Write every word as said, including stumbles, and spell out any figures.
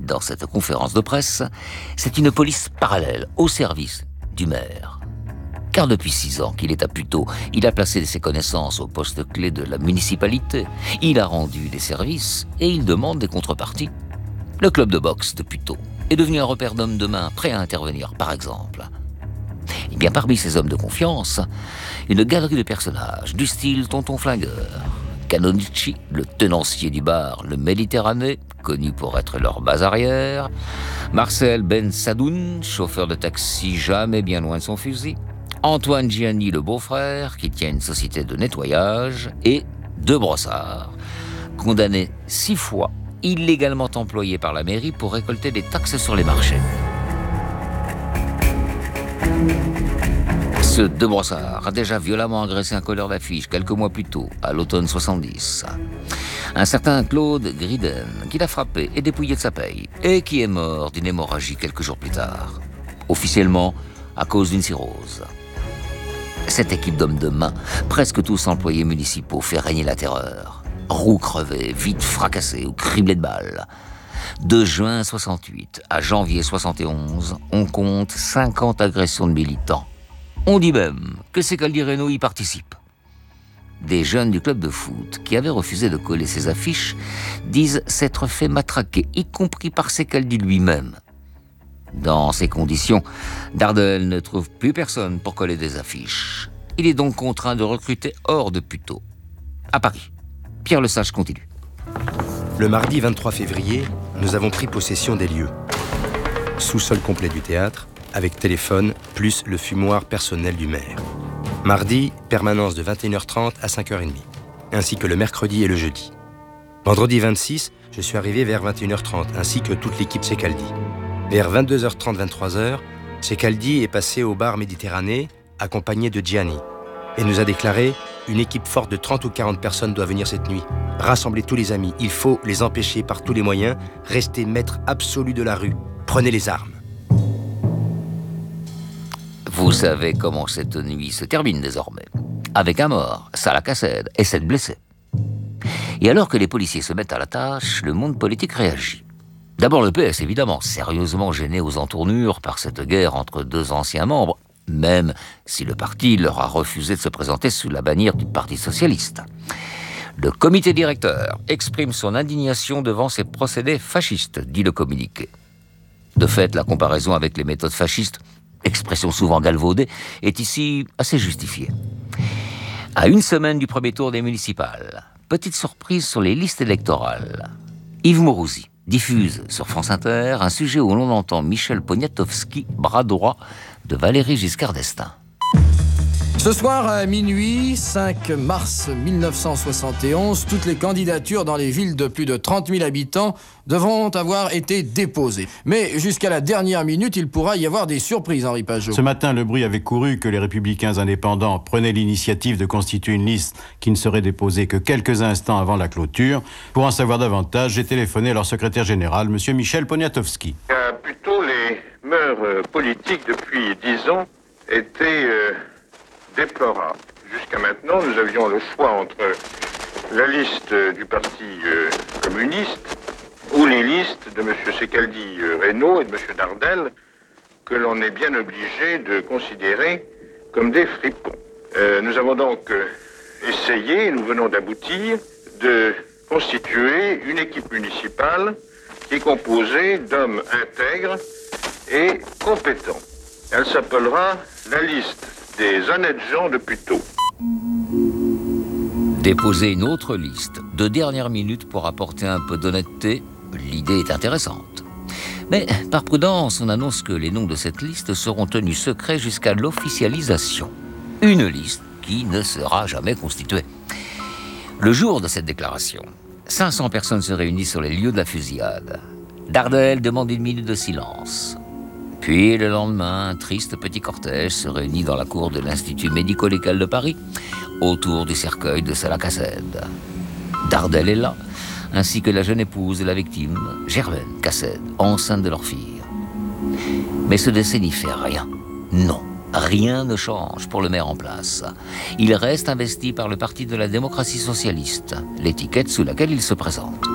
dans cette conférence de presse, c'est une police parallèle au service du maire. Car depuis six ans qu'il est à Puteaux, il a placé ses connaissances au poste clé de la municipalité. Il a rendu des services et il demande des contreparties. Le club de boxe de Puteaux est devenu un repère d'hommes de main prêts à intervenir, par exemple. Et bien parmi ces hommes de confiance, une galerie de personnages du style Tonton Flingueur, Canonici, le tenancier du bar Le Méditerranée, connu pour être leur base arrière, Marcel Ben Sadoun, chauffeur de taxi jamais bien loin de son fusil, Antoine Gianni, le beau-frère, qui tient une société de nettoyage, et De Brossard, condamné six fois, illégalement employé par la mairie pour récolter des taxes sur les marchés. Ce De Brossard a déjà violemment agressé un colleur d'affiches quelques mois plus tôt, à l'automne soixante-dix. Un certain Claude Griden, qui l'a frappé et dépouillé de sa paye, et qui est mort d'une hémorragie quelques jours plus tard. Officiellement, à cause d'une cirrhose. Cette équipe d'hommes de main, presque tous employés municipaux, fait régner la terreur. Roues crevées, vitres fracassées ou criblées de balles. De juin soixante-huit à janvier soixante et onze, on compte cinquante agressions de militants. On dit même que Secaldi Reynaud y participe. Des jeunes du club de foot qui avaient refusé de coller ses affiches disent s'être fait matraquer, y compris par Secaldi lui-même. Dans ces conditions, Dardel ne trouve plus personne pour coller des affiches. Il est donc contraint de recruter hors de Puteaux. À Paris, Pierre Lesage continue. Le mardi vingt-trois février, nous avons pris possession des lieux. Sous-sol complet du théâtre, avec téléphone, plus le fumoir personnel du maire. Mardi, permanence de vingt et une heures trente à cinq heures trente, ainsi que le mercredi et le jeudi. Vendredi vingt-six, je suis arrivé vers vingt et une heures trente, ainsi que toute l'équipe Secaldi. Vers vingt-deux heures trente, vingt-trois heures, Secaldi est passé au bar Méditerranée, accompagné de Gianni, et nous a déclaré « Une équipe forte de trente ou quarante personnes doit venir cette nuit. Rassemblez tous les amis, il faut les empêcher par tous les moyens, restez maître absolu de la rue, prenez les armes. » Vous savez comment cette nuit se termine désormais. Avec un mort, Salah Cassed et sept blessés. Et alors que les policiers se mettent à la tâche, le monde politique réagit. D'abord le P S, évidemment, sérieusement gêné aux entournures par cette guerre entre deux anciens membres, même si le parti leur a refusé de se présenter sous la bannière du Parti socialiste. Le comité directeur exprime son indignation devant ces procédés fascistes, dit le communiqué. De fait, la comparaison avec les méthodes fascistes, expression souvent galvaudée, est ici assez justifiée. À une semaine du premier tour des municipales, petite surprise sur les listes électorales. Yves Mourouzi diffuse sur France Inter un sujet où l'on entend Michel Poniatowski, bras droit de Valéry Giscard d'Estaing. Ce soir à minuit, cinq mars mille neuf cent soixante et onze, toutes les candidatures dans les villes de plus de trente mille habitants devront avoir été déposées. Mais jusqu'à la dernière minute, il pourra y avoir des surprises, Henri Pajot. Ce matin, le bruit avait couru que les Républicains indépendants prenaient l'initiative de constituer une liste qui ne serait déposée que quelques instants avant la clôture. Pour en savoir davantage, j'ai téléphoné à leur secrétaire général, M. Michel Poniatowski. Euh, plutôt les mœurs euh, politiques depuis dix ans étaient... Euh... déplorable. Jusqu'à maintenant, nous avions le choix entre la liste du Parti euh, communiste ou les listes de M. Secaldi euh, Reynaud et de M. Dardel, que l'on est bien obligé de considérer comme des fripons. Euh, nous avons donc euh, essayé, et nous venons d'aboutir, de constituer une équipe municipale qui est composée d'hommes intègres et compétents. Elle s'appellera la liste des honnêtes gens de Puteaux. Déposer une autre liste de dernière minute pour apporter un peu d'honnêteté, l'idée est intéressante. Mais par prudence, on annonce que les noms de cette liste seront tenus secrets jusqu'à l'officialisation. Une liste qui ne sera jamais constituée. Le jour de cette déclaration, cinq cents personnes se réunissent sur les lieux de la fusillade. Dardel demande une minute de silence. Puis le lendemain, un triste petit cortège se réunit dans la cour de l'Institut médico-légal de Paris, autour du cercueil de Salah Cassed. Dardel est là, ainsi que la jeune épouse de la victime, Germaine Cassed, enceinte de leur fille. Mais ce décès n'y fait rien. Non, rien ne change pour le maire en place. Il reste investi par le Parti de la démocratie socialiste, l'étiquette sous laquelle il se présente.